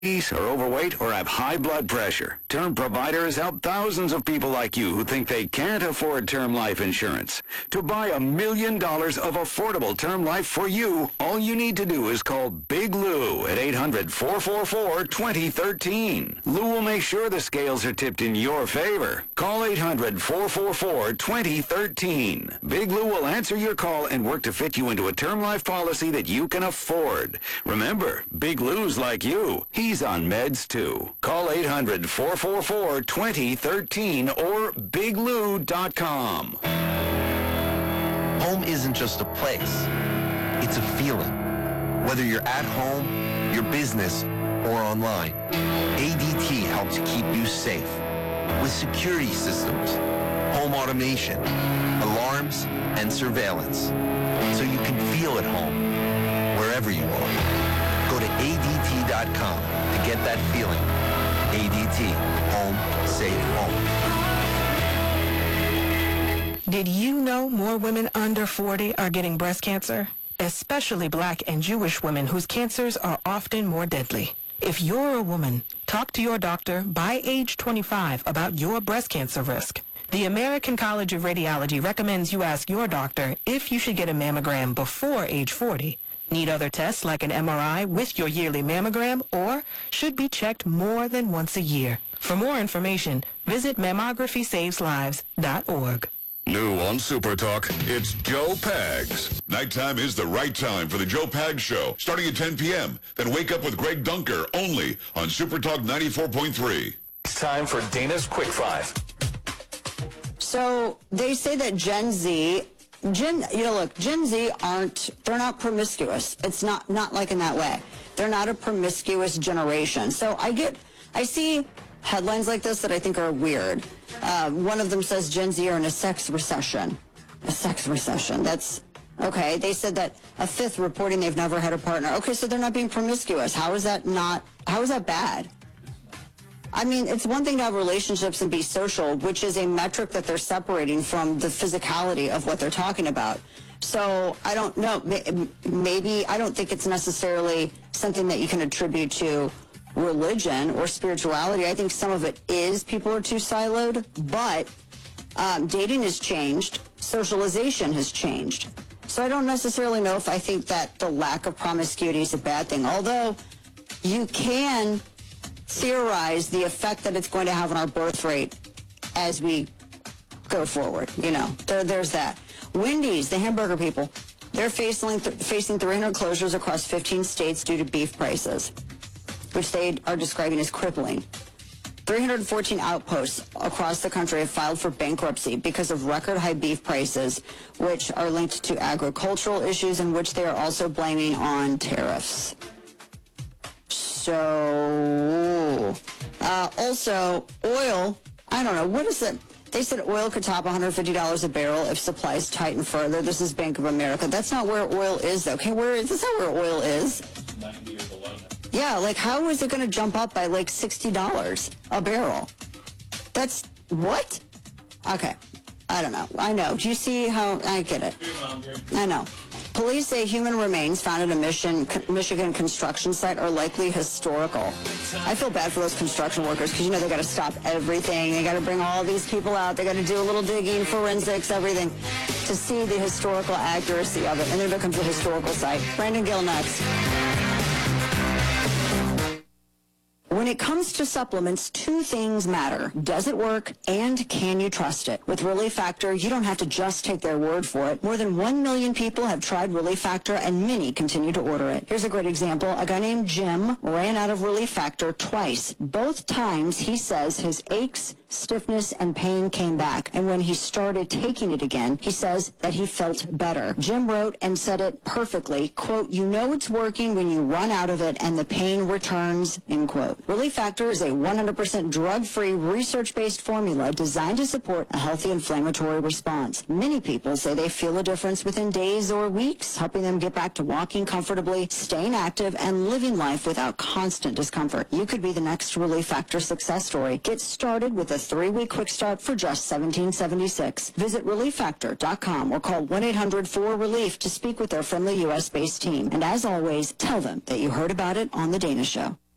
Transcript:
Are overweight or have high blood pressure. Term Provider has helped thousands of people like you who think they can't afford term life insurance. To buy $1 million of affordable term life for you, all you need to do is call Big Lou at 800-444-2013. Lou will make sure the scales are tipped in your favor. Call 800-444-2013. Big Lou will answer your call and work to fit you into a term life policy that you can afford. Remember, Big Lou's like you. He's on meds too. Call 800-444-2013 or biglou.com. Home isn't just a place. It's a feeling. Whether you're at home, your business, or online, ADT helps keep you safe with security systems, home automation, alarms, and surveillance, so you can feel at home wherever you are. Go to ADT.com to get that feeling. ADT. Home. Safe home. Did you know more women under 40 are getting breast cancer? Especially Black and Jewish women whose cancers are often more deadly. If you're a woman, talk to your doctor by age 25 about your breast cancer risk. The American College of Radiology recommends you ask your doctor if you should get a mammogram before age 40. Need other tests like an MRI with your yearly mammogram, or should be checked more than once a year. For more information, visit mammographysaveslives.org. New on Super Talk, it's Joe Pags. Nighttime is the right time for the Joe Pags Show, starting at 10 p.m. Then wake up with Greg Dunker, only on Super Talk 94.3. It's time for Dana's Quick Five. So they say that Gen Z they're not promiscuous. It's not like in that way. They're not a promiscuous generation. So I see headlines like this that I think are weird. One of them says Gen Z are in a sex recession. A sex recession. That's okay. They said that a fifth reporting they've never had a partner. Okay, so they're not being promiscuous. How is that bad? I mean, it's one thing to have relationships and be social, which is a metric that they're separating from the physicality of what they're talking about. So I don't know. Maybe I don't think it's necessarily something that you can attribute to religion or spirituality. I think some of it is people are too siloed, but dating has changed. Socialization has changed. So I don't necessarily know if I think that the lack of promiscuity is a bad thing, although you can theorize the effect that it's going to have on our birth rate as we go forward. There's that. Wendy's, the hamburger people, they're facing 300 closures across 15 states due to beef prices, which they are describing as crippling. 314 outposts across the country have filed for bankruptcy because of record high beef prices, which are linked to agricultural issues and which they are also blaming on tariffs. So, also, oil, I don't know, what is it? They said oil could top $150 a barrel if supplies tighten further. This is Bank of America. That's not where oil is, though. Okay, that's not where oil is. 90 or below. Yeah, like, how is it going to jump up by, like, $60 a barrel? That's, what? Okay, I don't know. I know. Do you see how, I get it. I know. Police say human remains found at a Michigan construction site are likely historical. I feel bad for those construction workers because, they got to stop everything. They got to bring all these people out. They got to do a little digging, forensics, everything to see the historical accuracy of it. And then it becomes a historical site. Brandon Gill next. When it comes to supplements, two things matter. Does it work, and can you trust it? With Relief Factor, you don't have to just take their word for it. More than 1 million people have tried Relief Factor, and many continue to order it. Here's a great example. A guy named Jim ran out of Relief Factor twice. Both times, he says his aches, stiffness, and pain came back. And when he started taking it again, he says that he felt better. Jim wrote and said it perfectly, quote, "You know it's working when you run out of it and the pain returns," end quote. Relief Factor is a 100% drug-free, research-based formula designed to support a healthy inflammatory response. Many people say they feel a difference within days or weeks, helping them get back to walking comfortably, staying active, and living life without constant discomfort. You could be the next Relief Factor success story. Get started with a 3-week quick start for just $17.76. Visit ReliefFactor.com or call 1-800-4RELIEF to speak with their friendly U.S.-based team. And as always, tell them that you heard about it on The Dana Show.